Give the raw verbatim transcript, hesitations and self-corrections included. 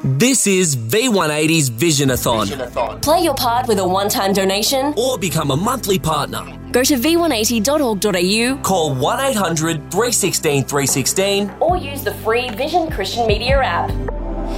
This is V one eighty's Visionathon. Visionathon. Play your part with a one-time donation Or become a monthly partner. Go to v one eighty dot org dot a u, Call one eight hundred three one six three one six or use the free Vision Christian Media app.